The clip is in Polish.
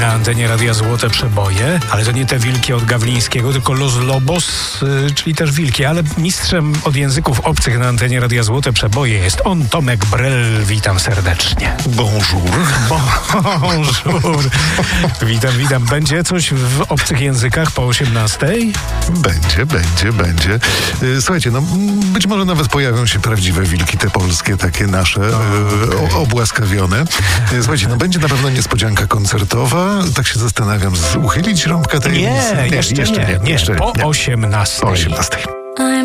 na antenie Radia Złote Przeboje, ale to nie te wilki od Gawlińskiego, tylko Los Lobos, czyli też wilki, ale mistrzem od języków obcych na antenie Radia Złote Przeboje jest on, Tomek Brel. Witam serdecznie. Bonjour. Bonjour. Witam. Będzie coś w obcych językach po 18:00? Będzie. Słuchajcie, być może nawet pojawią się prawdziwe wilki, te polskie, takie nasze, obłaskawione. Słuchajcie, będzie na pewno niespodzianka koncertowa. Tak się zastanawiam, uchylić rąbka tej... Nie, jeszcze nie. Po 18:00. Po 18:00.